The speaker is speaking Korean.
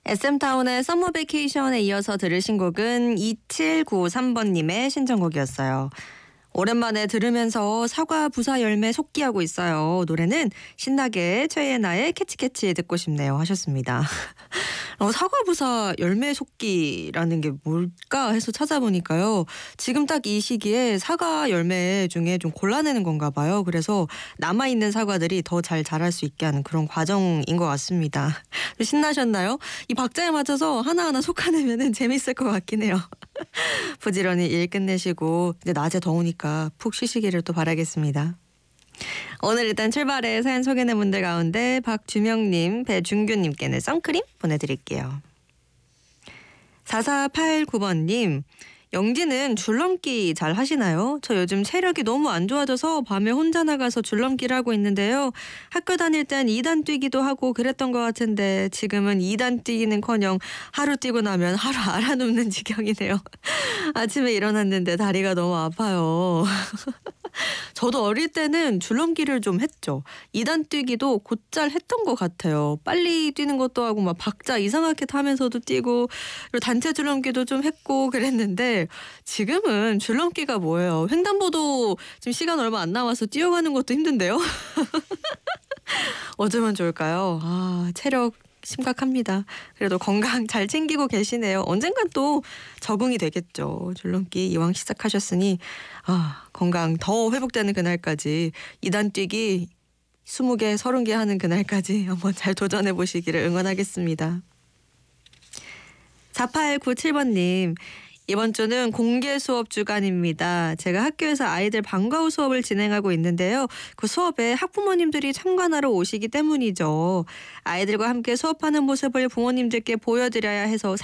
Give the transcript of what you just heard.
SM타운의 서머 베케이션에 이어서 들으신 곡은 2793번님의 신청곡이었어요. 오랜만에 들으면서 사과 부사 열매 속기하고 있어요. 노래는 신나게 최예나의 캐치캐치 듣고 싶네요 하셨습니다. 사과 부사 열매 속기라는 게 뭘까 해서 찾아보니까요. 지금 딱 이 시기에 사과 열매 중에 좀 골라내는 건가 봐요. 그래서 남아있는 사과들이 더 잘 자랄 수 있게 하는 그런 과정인 것 같습니다. 신나셨나요? 이 박자에 맞춰서 하나하나 속아내면 재밌을 것 같긴 해요. 부지런히 일 끝내시고 이제 낮에 더우니까 푹 쉬시기를 또 바라겠습니다. 오늘 일단 출발해 사연 소개된 분들 가운데 박주명님, 배준규님께는 선크림 보내드릴게요. 4489번님, 영지는 줄넘기 잘 하시나요? 저 요즘 체력이 너무 안 좋아져서 밤에 혼자 나가서 줄넘기를 하고 있는데요. 학교 다닐 땐 2단 뛰기도 하고 그랬던 것 같은데 지금은 2단 뛰기는커녕 하루 뛰고 나면 하루 알아눕는 지경이네요. 아침에 일어났는데 다리가 너무 아파요. 저도 어릴 때는 줄넘기를 좀 했죠. 2단 뛰기도 곧잘 했던 것 같아요. 빨리 뛰는 것도 하고 막 박자 이상하게 타면서도 뛰고 그리고 단체 줄넘기도 좀 했고 그랬는데 지금은 줄넘기가 뭐예요. 횡단보도 지금 시간 얼마 안 남아서 뛰어가는 것도 힘든데요. 어쩌면 좋을까요? 체력 심각합니다. 그래도 건강 잘 챙기고 계시네요. 언젠간 또 적응이 되겠죠. 줄넘기 이왕 시작하셨으니 건강 더 회복되는 그날까지 2단 뛰기 20개, 30개 하는 그날까지 한번 잘 도전해 보시기를 응원하겠습니다. 4897번님. 이번 주는 공개 수업 주간입니다. 제가 학교에서 아이들 방과 후 수업을 진행하고 있는데요. 그 수업에 학부모님들이 참관하러 오시기 때문이죠. 아이들과 함께 수업하는 모습을 부모님들께 보여드려야 해서